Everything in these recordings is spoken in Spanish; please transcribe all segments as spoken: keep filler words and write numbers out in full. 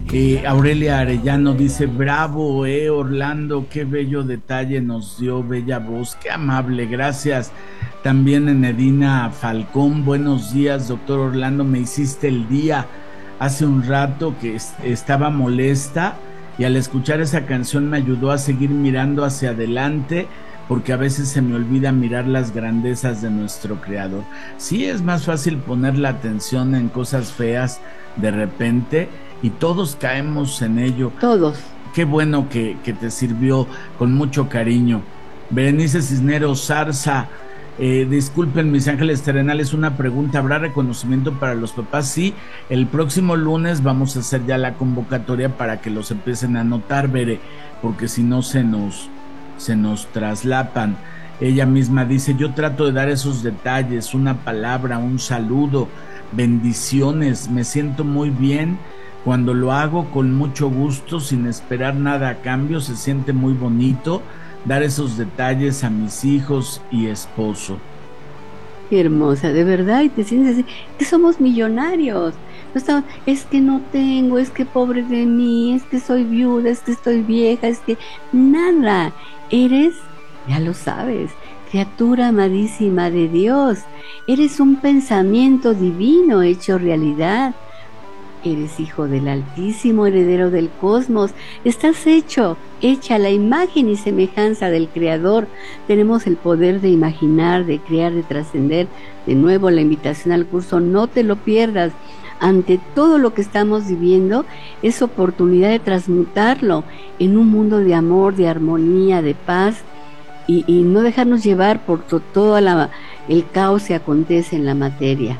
Eh, Aurelia Arellano dice, bravo, eh, Orlando, qué bello detalle nos dio, bella voz, qué amable, gracias. También Enedina Falcón, buenos días, doctor Orlando, me hiciste el día. Hace un rato que est- estaba molesta y al escuchar esa canción me ayudó a seguir mirando hacia adelante porque a veces se me olvida mirar las grandezas de nuestro Creador. Sí, es más fácil poner la atención en cosas feas de repente y todos caemos en ello. Todos. Qué bueno que, que te sirvió con mucho cariño. Berenice Cisneros Zarza, eh, disculpen mis ángeles terrenales, una pregunta, ¿habrá reconocimiento para los papás? Sí, el próximo lunes vamos a hacer ya la convocatoria para que los empiecen a anotar, Bere, porque si no se nos, se nos traslapan. Ella misma dice, yo trato de dar esos detalles, una palabra, un saludo, bendiciones, me siento muy bien cuando lo hago con mucho gusto, sin esperar nada a cambio, se siente muy bonito dar esos detalles a mis hijos y esposo. Qué hermosa, de verdad, y te sientes así, que somos millonarios. No estamos, es que no tengo, es que pobre de mí, es que soy viuda, es que estoy vieja, es que nada. Eres, ya lo sabes, criatura amadísima de Dios. Eres un pensamiento divino hecho realidad. Eres hijo del Altísimo, heredero del cosmos. Estás hecho, hecha a la imagen y semejanza del Creador. Tenemos el poder de imaginar, de crear, de trascender. De nuevo, la invitación al curso, no te lo pierdas. Ante todo lo que estamos viviendo, es oportunidad de transmutarlo en un mundo de amor, de armonía, de paz, y, y no dejarnos llevar por to, todo la, el caos que acontece en la materia.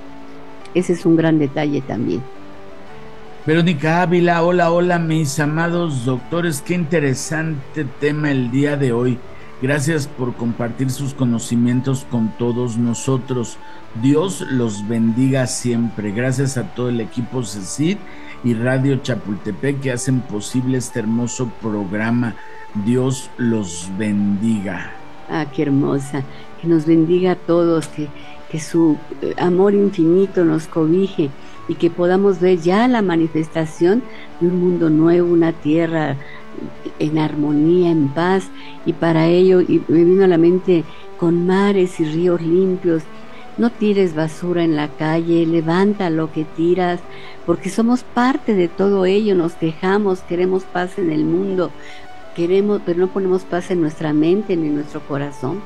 Ese es un gran detalle también. Verónica Ávila, hola, hola mis amados doctores, qué interesante tema el día de hoy. Gracias por compartir sus conocimientos con todos nosotros. Dios los bendiga siempre. Gracias a todo el equipo CECID y Radio Chapultepec que hacen posible este hermoso programa. Dios los bendiga. Ah, qué hermosa. Que nos bendiga a todos, que, que su amor infinito nos cobije y que podamos ver ya la manifestación de un mundo nuevo, una tierra en armonía, en paz, y para ello y me vino a la mente con mares y ríos limpios. No tires basura en la calle, levanta lo que tiras, porque somos parte de todo ello, nos quejamos, queremos paz en el mundo, queremos, pero no ponemos paz en nuestra mente ni en nuestro corazón.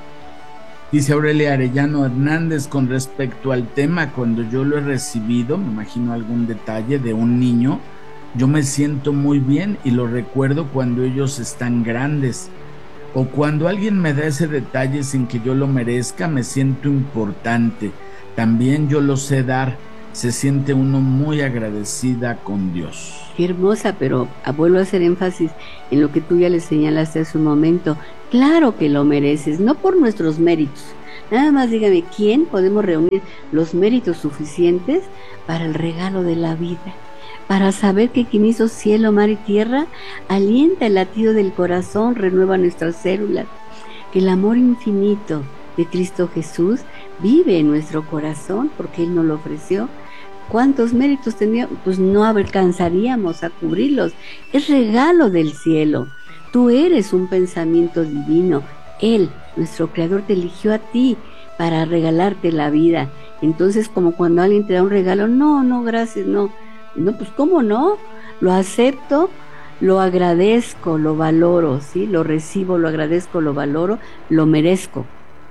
Dice Aurelia Arellano Hernández, con respecto al tema, cuando yo lo he recibido, me imagino algún detalle de un niño, yo me siento muy bien y lo recuerdo cuando ellos están grandes. O cuando alguien me da ese detalle sin que yo lo merezca, me siento importante. También yo lo sé dar. Se siente uno muy agradecida con Dios. Qué hermosa, pero vuelvo a hacer énfasis en lo que tú ya le señalaste hace un momento. Claro que lo mereces, no por nuestros méritos. Nada más dígame, ¿quién podemos reunir los méritos suficientes para el regalo de la vida? Para saber que quien hizo cielo, mar y tierra, alienta el latido del corazón, renueva nuestras células. Que el amor infinito de Cristo Jesús vive en nuestro corazón porque Él nos lo ofreció. ¿Cuántos méritos teníamos? Pues no alcanzaríamos a cubrirlos. Es regalo del cielo. Tú eres un pensamiento divino. Él, nuestro Creador, te eligió a ti para regalarte la vida. Entonces, como cuando alguien te da un regalo, no, no, gracias, no. No, pues ¿cómo no? Lo acepto, lo agradezco, lo valoro, ¿sí? Lo recibo, lo agradezco, lo valoro, lo merezco.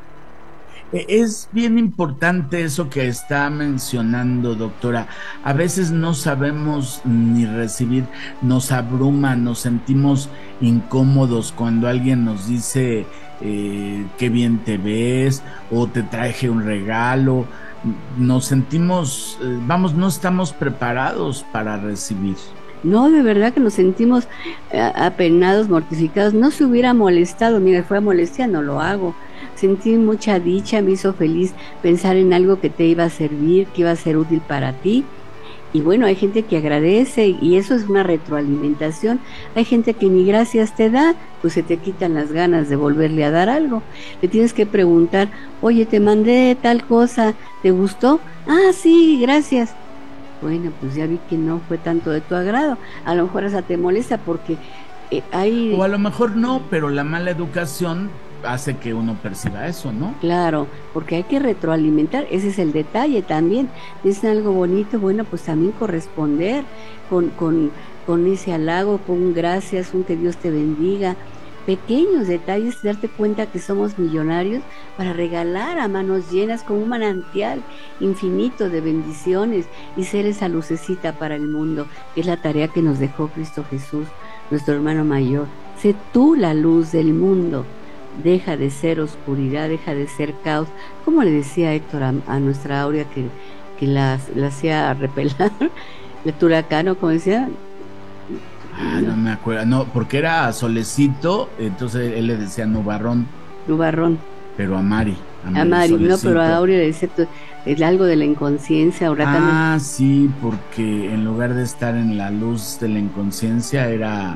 Es bien importante eso que está mencionando, doctora. A veces no sabemos ni recibir, nos abruma, nos sentimos incómodos cuando alguien nos dice eh, qué bien te ves o te traje un regalo. Nos sentimos, eh, vamos, no estamos preparados para recibir. No, de verdad que nos sentimos apenados, mortificados. No se hubiera molestado, mira, fue a molestia, no lo hago. Sentí mucha dicha, me hizo feliz pensar en algo que te iba a servir, que iba a ser útil para ti. Y bueno, hay gente que agradece y eso es una retroalimentación. Hay gente que ni gracias te da, pues se te quitan las ganas de volverle a dar algo. Le tienes que preguntar, oye, te mandé tal cosa, ¿te gustó? Ah, sí, gracias. Bueno, pues ya vi que no fue tanto de tu agrado. A lo mejor hasta te molesta porque eh, hay... O a lo mejor no, pero la mala educación hace que uno perciba eso, ¿no? Claro, porque hay que retroalimentar, ese es el detalle también. Dicen algo bonito, bueno, pues también corresponder con, con, con ese halago, con un gracias, un que Dios te bendiga. Pequeños detalles, darte cuenta que somos millonarios para regalar a manos llenas con un manantial infinito de bendiciones y ser esa lucecita para el mundo, que es la tarea que nos dejó Cristo Jesús, nuestro hermano mayor. Sé tú la luz del mundo. Deja de ser oscuridad, deja de ser caos. Como le decía Héctor a, a nuestra Aurea que, que la, la hacía repelar, el turacano, como decía. Ah, no me acuerdo, no, porque era Solecito, entonces él le decía Nubarrón. Nubarrón. Pero a Mari. A Mari, a Mari no, pero a Aurea le decía algo de la inconsciencia. Huracán. Ah, sí, porque en lugar de estar en la luz de la inconsciencia era...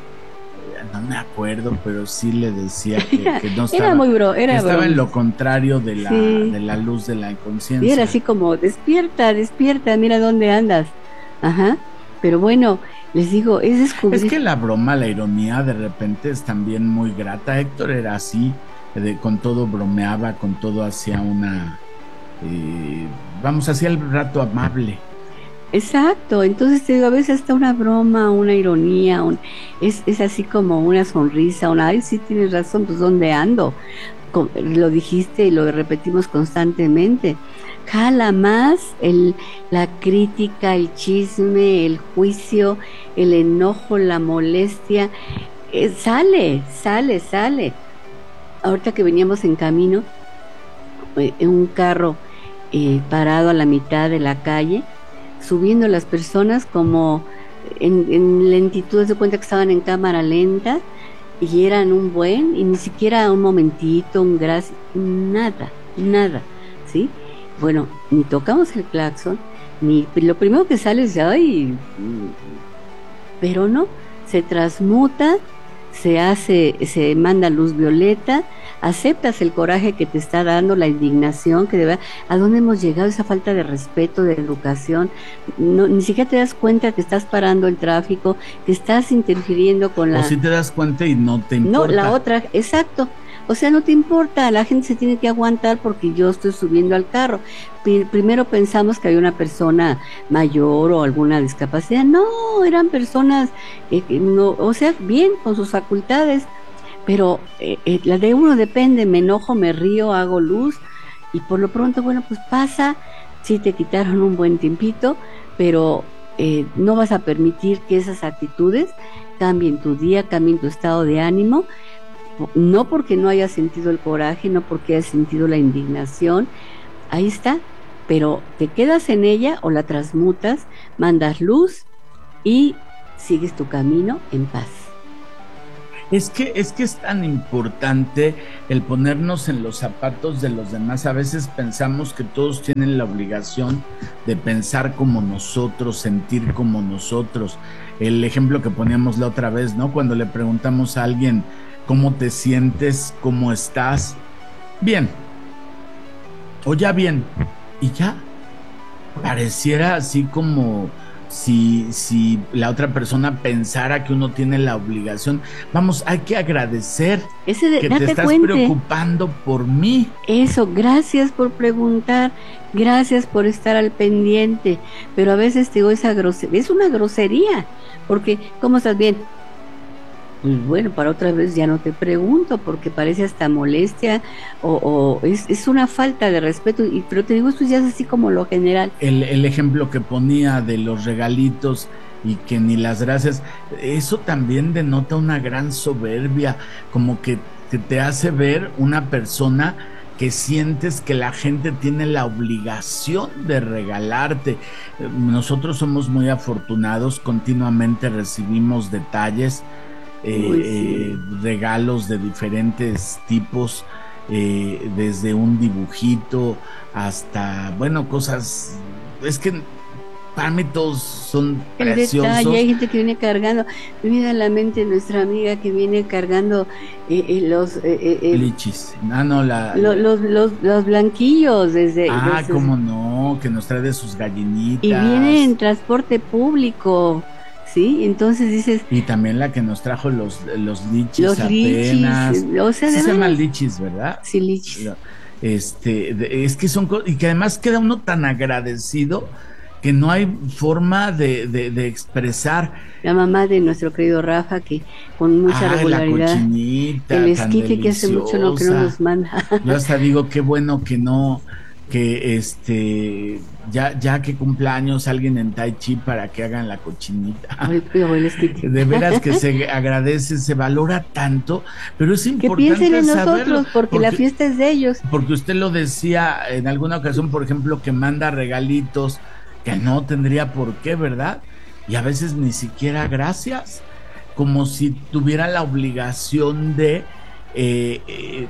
No me acuerdo, pero sí le decía que, que no estaba, era muy bro, era que estaba bro. en lo contrario de la, sí. de la luz de la inconsciencia. Y era así como, despierta, despierta, mira dónde andas. Ajá, pero bueno, les digo, es descubrir... Es que la broma, la ironía de repente es también muy grata. Héctor era así, de, con todo bromeaba, con todo hacía una... Eh, vamos, hacía el rato amable. Exacto, entonces te digo, a veces hasta una broma, una ironía, un, es, es así como una sonrisa, una, ay, sí tienes razón, pues ¿dónde ando? Con, lo dijiste y lo repetimos constantemente. Jala más el, la crítica, el chisme, el juicio, el enojo, la molestia, eh, sale, sale, sale. Ahorita que veníamos en camino, eh, en un carro eh, parado a la mitad de la calle, subiendo las personas como en, en lentitud, de cuenta que estaban en cámara lenta y eran un buen, y ni siquiera un momentito, un gracias, nada, nada, ¿sí? Bueno, ni tocamos el claxon, ni lo primero que sale es ay, pero no, se transmuta, se hace, se manda luz violeta, aceptas el coraje que te está dando, la indignación que debe, a dónde hemos llegado, esa falta de respeto, de educación, no, ni siquiera te das cuenta que estás parando el tráfico, que estás interfiriendo con la... O si te das cuenta y no te importa. No, la otra, exacto, o sea, no te importa, la gente se tiene que aguantar porque yo estoy subiendo al carro. Primero pensamos que había una persona mayor o alguna discapacidad, no, eran personas, eh, no, o sea, bien, con sus facultades, pero eh, eh, la de uno depende, me enojo, me río, hago luz, y por lo pronto, bueno, pues pasa, sí te quitaron un buen tiempito, pero eh, no vas a permitir que esas actitudes cambien tu día, cambien tu estado de ánimo, no porque no hayas sentido el coraje, no porque hayas sentido la indignación, ahí está, pero te quedas en ella o la transmutas, mandas luz y sigues tu camino en paz. Es que, es que es tan importante el ponernos en los zapatos de los demás. A veces pensamos que todos tienen la obligación de pensar como nosotros, sentir como nosotros. El ejemplo que poníamos la otra vez, ¿no? Cuando le preguntamos a alguien, ¿cómo te sientes? ¿Cómo estás? Bien. O ya bien. Y ya. Pareciera así como... Si, si la otra persona pensara que uno tiene la obligación, vamos, hay que agradecer Ese de, que te estás cuente. preocupando por mí. Eso, gracias por preguntar, gracias por estar al pendiente, pero a veces te digo, esa grosería, es una grosería, porque, ¿cómo estás? Bien. Pues bueno, para otra vez ya no te pregunto, porque parece hasta molestia o, o es, es una falta de respeto, y, pero te digo, esto ya es así como lo general. El, el ejemplo que ponía de los regalitos y que ni las gracias, eso también denota una gran soberbia, como que, que te hace ver una persona que sientes que la gente tiene la obligación de regalarte. Nosotros somos muy afortunados, continuamente recibimos detalles, Eh, Uy, sí. eh, regalos de diferentes tipos, eh, desde un dibujito hasta, bueno, cosas, es que para mí todos son el preciosos. Detalle, hay gente que viene cargando, me viene a la mente nuestra amiga que viene cargando eh, eh, los... Eh, eh, lichis, ah, no, la... Lo, los, los, los blanquillos desde... Ah, desde, cómo no, que nos trae de sus gallinitas. Y viene en transporte público, ¿sí? Entonces dices... Y también la que nos trajo los, los lichis los apenas. Lichis, o sea, sí de se llaman verdad. lichis, ¿verdad? Sí, lichis. Este, es que son cosas, y que además queda uno tan agradecido que no hay forma de, de, de expresar. La mamá de nuestro querido Rafa, que con mucha ah, regularidad, la cochinita, el tan esquite que hace mucho no, que no nos manda. Yo hasta digo, qué bueno que no, que este, ya, ya que cumpleaños alguien en Tai Chi para que hagan la cochinita. Ay, el esquite. De veras que se agradece, se valora tanto, pero es importante que piensen en saberlo, nosotros, porque, porque la fiesta es de ellos. Porque usted lo decía en alguna ocasión, por ejemplo, que manda regalitos que no tendría por qué, ¿verdad? Y a veces ni siquiera gracias, como si tuviera la obligación de... Eh, eh,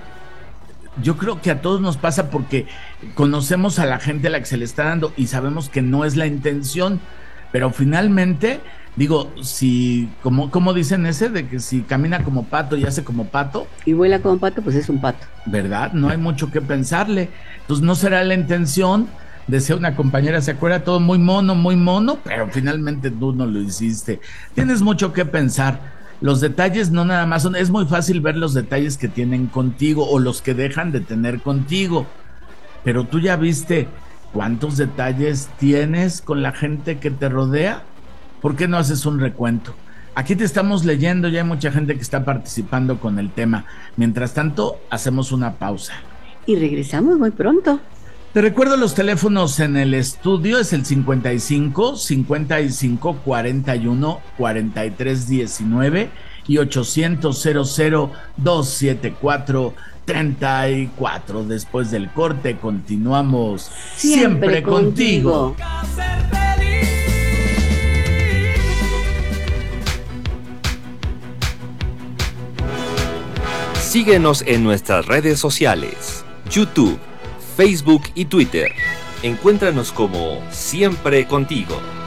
yo creo que a todos nos pasa porque conocemos a la gente a la que se le está dando y sabemos que no es la intención, pero finalmente, digo, si, como, como dicen ese, de que si camina como pato y hace como pato... Y vuela como pato, pues es un pato. ¿Verdad? No hay mucho que pensarle. Entonces no será la intención... Decía una compañera, se acuerda todo muy mono, muy mono, pero finalmente tú no lo hiciste. Tienes mucho que pensar. Los detalles no nada más son, es muy fácil ver los detalles que tienen contigo o los que dejan de tener contigo. Pero tú ya viste cuántos detalles tienes con la gente que te rodea. ¿Por qué no haces un recuento? Aquí te estamos leyendo, ya hay mucha gente que está participando con el tema. Mientras tanto, hacemos una pausa. Y regresamos muy pronto. Te recuerdo los teléfonos en el estudio, es el cincuenta y cinco, cincuenta y cinco, cuarenta y uno, cuarenta y tres, diecinueve y ochocientos, cero cero, doscientos setenta y cuatro, treinta y cuatro. Después del corte continuamos siempre, siempre contigo. contigo. Síguenos en nuestras redes sociales, YouTube, Facebook y Twitter. Encuéntranos como Siempre Contigo.